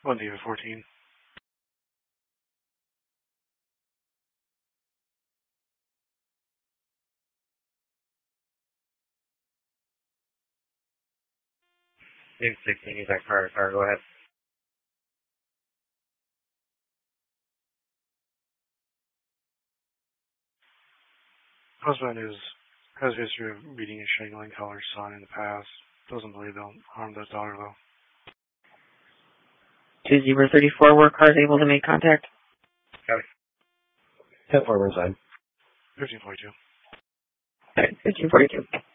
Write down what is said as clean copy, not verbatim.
1 David 14. David 16, he's at car, go ahead. Husband has a history of beating and strangling Keller's son in the past. Doesn't believe they'll harm the daughter, though. 2034, were cars able to make contact? Got it. 10-4, we're inside. 1542. Alright, 1542.